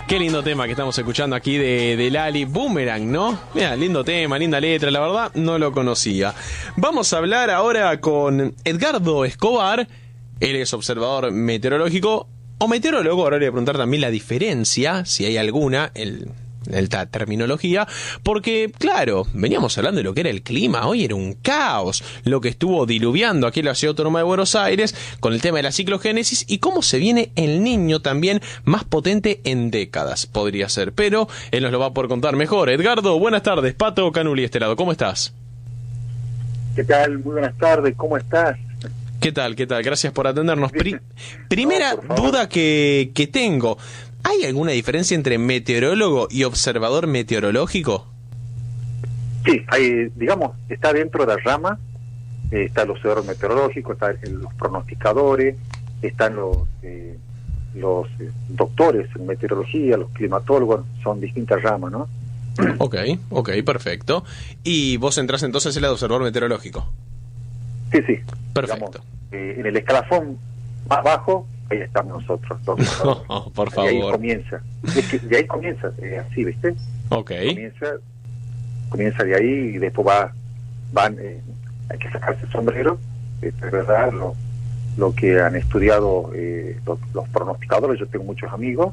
Qué lindo tema que estamos escuchando aquí de Lali, Boomerang, ¿no? Mira, lindo tema, linda letra, la verdad no lo conocía. Vamos a hablar ahora con Edgardo Escobar. Él es observador meteorológico o meteorólogo. Ahora le voy a preguntar también la diferencia, si hay alguna, esta terminología, porque claro, veníamos hablando de lo que era el clima, hoy era un caos lo que estuvo diluviando aquí en la Ciudad Autónoma de Buenos Aires con el tema de la ciclogénesis y cómo se viene el Niño también más potente en décadas, podría ser, pero él nos lo va a poder contar mejor. Edgardo, buenas tardes. Pato Canuli este lado, ¿cómo estás? ¿Qué tal? Muy buenas tardes, ¿cómo estás? ¿Qué tal? Gracias por atendernos. Primera duda que tengo. ¿Hay alguna diferencia entre meteorólogo y observador meteorológico? Sí, hay, digamos, está dentro de la rama, está el observador meteorológico, están los pronosticadores, están los doctores en meteorología, los climatólogos, son distintas ramas, ¿no? Ok, perfecto. ¿Y vos entrás entonces en el observador meteorológico? Sí. Perfecto. Digamos, en el escalafón más bajo, ahí estamos nosotros. No, por favor. Y ahí comienza. De ahí comienza, así, ¿viste? Ok. Comienza de ahí y después van hay que sacarse el sombrero. Es verdad, lo que han estudiado los pronosticadores, yo tengo muchos amigos,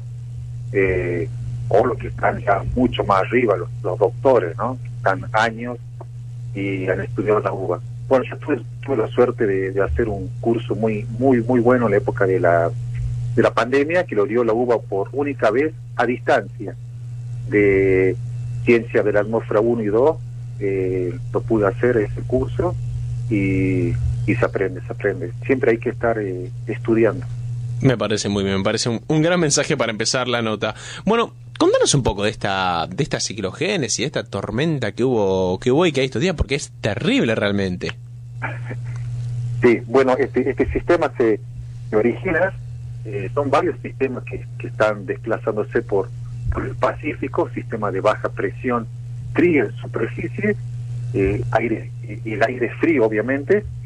o los que están ya mucho más arriba, los doctores, ¿no? Están años y han estudiado la uva. Bueno, yo tuve la suerte de hacer un curso muy bueno en la época de la pandemia, que lo dio la UBA por única vez a distancia, de Ciencia de la Atmósfera 1 y 2, lo pude hacer ese curso y se aprende. Siempre hay que estar estudiando. Me parece muy bien, me parece un gran mensaje para empezar la nota. Bueno, contanos un poco de esta ciclogénesis, de esta tormenta que hubo y que hay estos días, porque es terrible realmente. Sí, bueno, este sistema se origina, son varios sistemas que están desplazándose por el Pacífico, sistema de baja presión fría en superficie, el aire frío obviamente,